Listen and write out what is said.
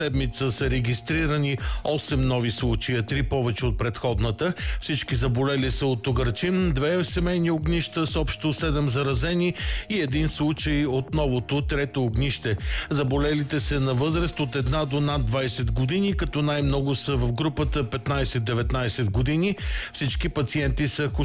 седмица са регистрирани 8 нови случая, 3 повече от предходната. Всички заболели са от Угърчин, 2 семейни огнища с общо 7 заразени и 1 случай от новото трето огнище. Заболелите са на възраст от 1 до над 20 години, като най-много са в групата 15-19 години. Всички пациенти са